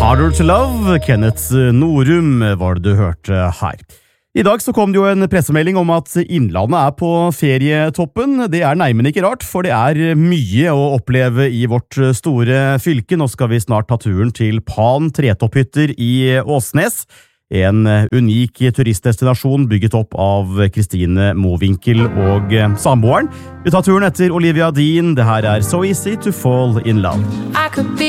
Harder to Love, Kenneth Norum var det du hørte her. I dag så kom det jo en pressemelding om at Innlandet på ferietoppen. Det neimen ikke rart, for det mye å oppleve i vårt store fylke. Nå skal vi snart ta turen til Pan tretopphytter i Åsnes. En unik turistdestinasjon bygget opp av Kristine Mowinckel og samboeren. Vi tar turen etter Olivia Dean. Det her So Easy to Fall in Love.